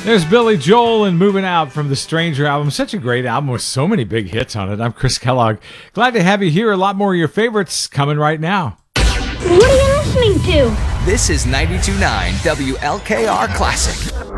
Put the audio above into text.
There's Billy Joel and Moving Out from the Stranger album. Such a great album with so many big hits on it. I'm Chris Kellogg. Glad to have you here. A lot more of your favorites coming right now. What are you listening to? This is 92.9 WLKR Classic.